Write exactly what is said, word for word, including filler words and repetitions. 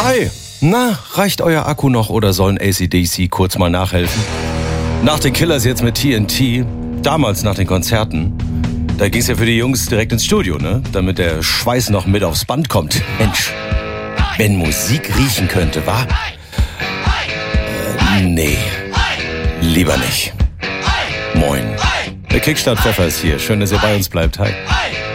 Hi, na, reicht euer Akku noch oder sollen A C D C kurz mal nachhelfen? Nach den Killers jetzt mit T N T, damals nach den Konzerten, da ging's ja für die Jungs direkt ins Studio, ne? Damit der Schweiß noch mit aufs Band kommt. Mensch, wenn Musik riechen könnte, wa? Äh, nee, lieber nicht. Moin. Der Kickstart-Pfeffer ist hier. Schön, dass ihr bei uns bleibt. Hi.